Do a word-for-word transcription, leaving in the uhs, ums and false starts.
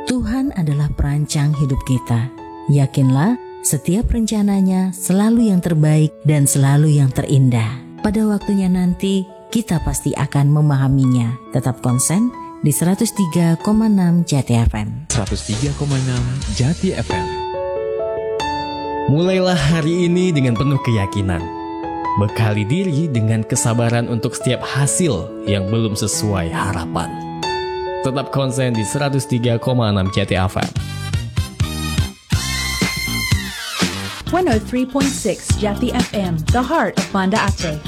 Tuhan adalah perancang hidup kita. Yakinlah, setiap rencananya selalu yang terbaik dan selalu yang terindah. Pada waktunya nanti, kita pasti akan memahaminya. Tetap konsen di seratus tiga koma enam Jati F M. seratus tiga koma enam Jati F M. Mulailah hari ini dengan penuh keyakinan. Bekali diri dengan kesabaran untuk setiap hasil yang belum sesuai harapan. Tetap konsen di seratus tiga koma enam Jati F M. seratus tiga koma enam Jati F M, the heart of Banda Aceh.